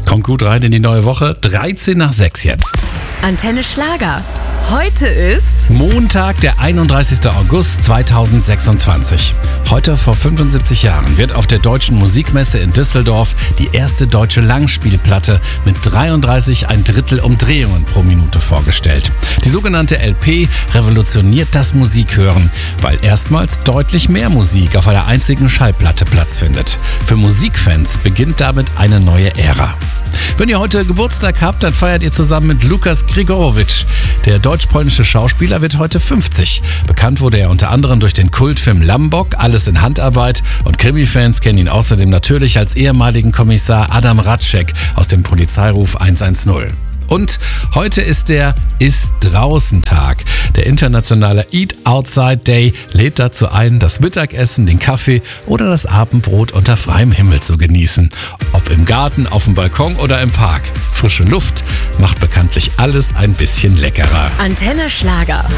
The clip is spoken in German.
Kommt gut rein in die neue Woche. 13 nach 6 jetzt. Antenne Schlager. Heute ist Montag, der 31. August 2026. Heute vor 75 Jahren wird auf der Deutschen Musikmesse in Düsseldorf die erste deutsche Langspielplatte mit 33,1 Umdrehungen pro Minute vorgestellt. Die sogenannte LP revolutioniert das Musikhören, weil erstmals deutlich mehr Musik auf einer einzigen Schallplatte Platz findet. Für Musikfans beginnt damit eine neue Ära. Wenn ihr heute Geburtstag habt, dann feiert ihr zusammen mit Lukas Grigorowicz. Der deutsch-polnische Schauspieler wird heute 50. Bekannt wurde er unter anderem durch den Kultfilm Lambok, alles in Handarbeit, und Krimi-Fans kennen ihn außerdem natürlich als ehemaligen Kommissar Adam Ratschek aus dem Polizeiruf 110. Und heute ist der Ist-Draußen-Tag. Der internationale Eat Outside Day lädt dazu ein, das Mittagessen, den Kaffee oder das Abendbrot unter freiem Himmel zu genießen. Ob im Garten, auf dem Balkon oder im Park. Frische Luft macht bekanntlich alles ein bisschen leckerer. Antenne Schlager.